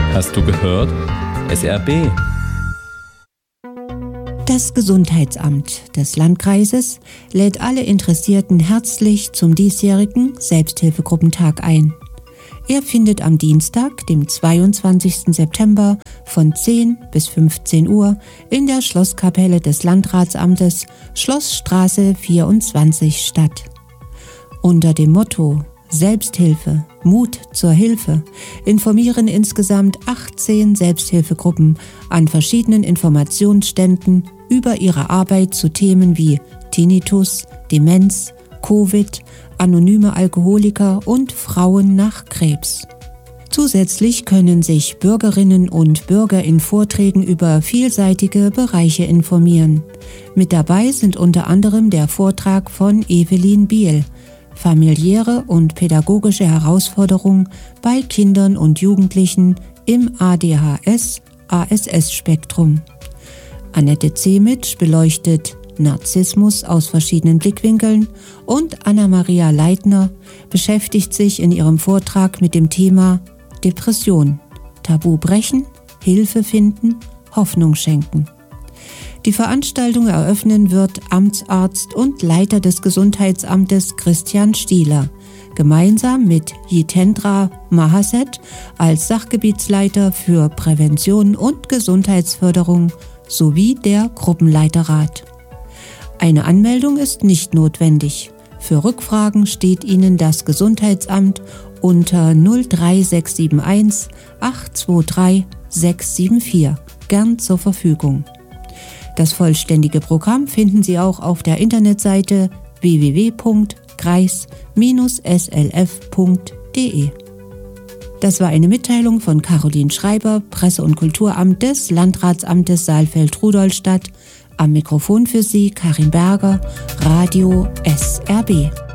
Hast du gehört? SRB. Das Gesundheitsamt des Landkreises lädt alle Interessierten herzlich zum diesjährigen Selbsthilfegruppentag ein. Er findet am Dienstag, dem 22. September von 10 bis 15 Uhr in der Schlosskapelle des Landratsamtes Schlossstraße 24 statt. Unter dem Motto Selbsthilfe, Mut zur Hilfe informieren insgesamt 18 Selbsthilfegruppen an verschiedenen Informationsständen über ihre Arbeit zu Themen wie Tinnitus, Demenz, Covid, anonyme Alkoholiker und Frauen nach Krebs. Zusätzlich können sich Bürgerinnen und Bürger in Vorträgen über vielseitige Bereiche informieren. Mit dabei sind unter anderem der Vortrag von Evelyn Biel, familiäre und pädagogische Herausforderungen bei Kindern und Jugendlichen im ADHS-ASS-Spektrum. Annette Zemitsch beleuchtet Narzissmus aus verschiedenen Blickwinkeln und Anna-Maria Leitner beschäftigt sich in ihrem Vortrag mit dem Thema Depression, Tabu brechen, Hilfe finden, Hoffnung schenken. Die Veranstaltung eröffnen wird Amtsarzt und Leiter des Gesundheitsamtes Christian Stieler, gemeinsam mit Jitendra Mahaset als Sachgebietsleiter für Prävention und Gesundheitsförderung sowie der Gruppenleiterrat. Eine Anmeldung ist nicht notwendig. Für Rückfragen steht Ihnen das Gesundheitsamt unter 03671 823 674 gern zur Verfügung. Das vollständige Programm finden Sie auch auf der Internetseite www.kreis-slf.de. Das war eine Mitteilung von Caroline Schreiber, Presse- und Kulturamt des Landratsamtes Saalfeld-Rudolstadt. Am Mikrofon für Sie Karin Berger, Radio SRB.